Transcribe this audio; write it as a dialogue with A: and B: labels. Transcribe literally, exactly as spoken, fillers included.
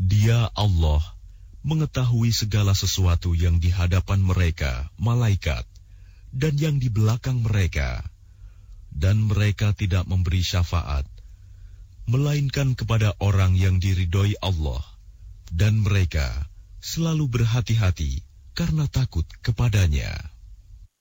A: Dia Allah mengetahui segala sesuatu yang di hadapan mereka, malaikat, dan yang di belakang mereka, dan mereka tidak memberi syafaat, melainkan kepada orang yang diridhoi Allah, dan mereka selalu berhati-hati karena takut kepadanya.